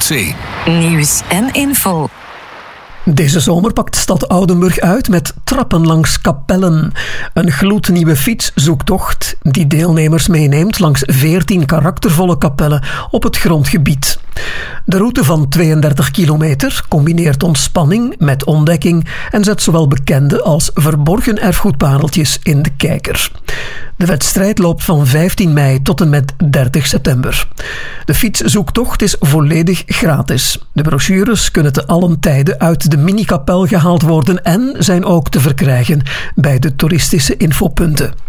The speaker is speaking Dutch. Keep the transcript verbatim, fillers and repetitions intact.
C. Nieuws en info. Deze zomer pakt stad Oudenburg uit met trappen langs kapellen. Een gloednieuwe fietszoektocht die deelnemers meeneemt langs veertien karaktervolle kapellen op het grondgebied. De route van tweeëndertig kilometer combineert ontspanning met ontdekking en zet zowel bekende als verborgen erfgoedpareltjes in de kijker. De wedstrijd loopt van vijftien mei tot en met dertig september. De fietszoektocht is volledig gratis. De brochures kunnen te allen tijden uit de minikapel gehaald worden en zijn ook te verkrijgen bij de toeristische infopunten.